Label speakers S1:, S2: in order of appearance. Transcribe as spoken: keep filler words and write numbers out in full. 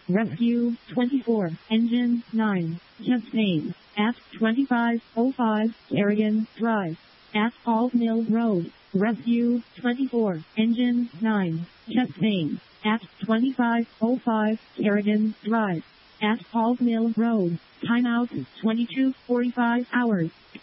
S1: Rescue twenty-four, Engine nine, Chastain, at twenty-five oh five, Carrigan Drive, Asphalt Mill Road. Rescue twenty-four, Engine nine, Chastain, at twenty-five oh five, Carrigan Drive, Asphalt Mill Road. Timeout twenty-two forty-five hours.